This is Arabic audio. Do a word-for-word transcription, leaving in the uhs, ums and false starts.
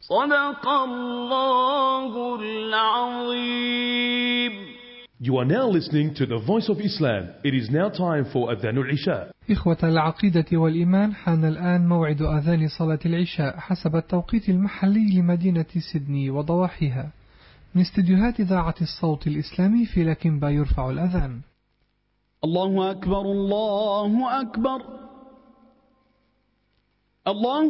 صدق الله العظيم. You are now listening to the Voice of Islam. It is now time for Adhan al-Isha. إخوة العقيدة والإيمان، حان الآن موعد أذان صلاة العشاء حسب التوقيت المحلي لمدينة سيدني وضواحيها. من استديوهات إذاعة الصوت الإسلامي في لكنبا يرفع الأذان. الله أكبر، الله أكبر، الله